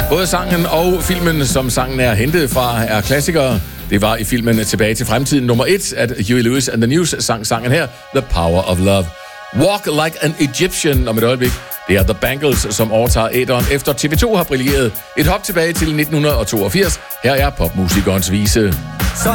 Både sangen og filmen, som sangen er hentet fra, er klassikere. Det var i filmen Tilbage til fremtiden nummer 1, at Huey Lewis and the News sang sangen her, The Power of Love. Walk Like an Egyptian om et øjeblik. Det er The Bangles, som overtager æteren efter TV2 har brilleret. Et hop tilbage til 1982. Her er popmusikernes vise.